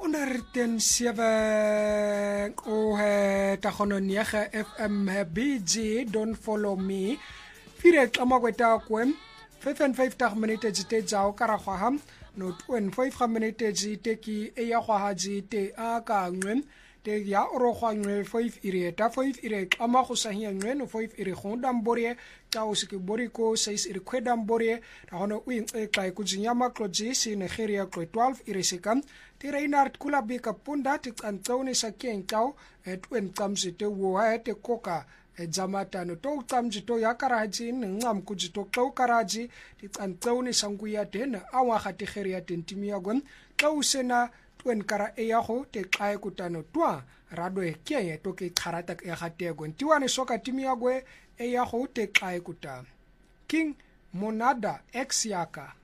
107 o he tagononiega FM BG don't follow me fire tlama kweta kwem 55 minutes te jao karagwa ham no 25 minutes te ki e ya gwa haji te a ka ngwem te ya oro gwa ngwe 5 ire ta 5 ire tlama go sahiya ngwe no 5 ire gondam borie ta o se ke boriko 6 ire kwedam borie ta hono u e kai ku jinyama kloji si Nigeria klo 12 ire sekam te Reinhard Kulabi ka punda te antone sa kentau et wen kamse te wo ha te koka jamata no to tsamji to ya karaji ngam ku jito to karaji te antone sanguya tena awa khati kheria tentimia gon to sena twen kara e ya go te kai kutano twa rado e ke to ke kharata e khate gon tiwane soka timia gwe e ya go te kai kuta King Monada ex yaka